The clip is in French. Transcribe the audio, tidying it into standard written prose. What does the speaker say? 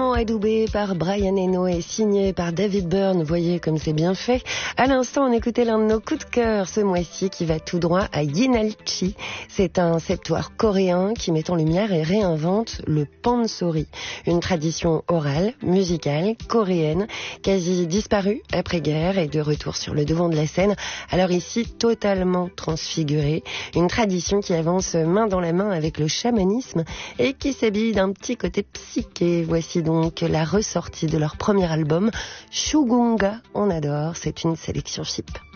Maman adoubée par Brian Eno et signé par David Byrne. Voyez comme c'est bien fait. À l'instant, on écoutait l'un de nos coups de cœur ce mois-ci qui va tout droit à Yinalchi. C'est un septoire coréen qui met en lumière et réinvente le pansori, une tradition orale, musicale, coréenne, quasi disparue après-guerre et de retour sur le devant de la scène. Alors ici, totalement transfigurée. Une tradition qui avance main dans la main avec le chamanisme et qui s'habille d'un petit côté psyché. Voici donc la ressortie de leur premier album, Shugunga. On adore, c'est une sélection chip.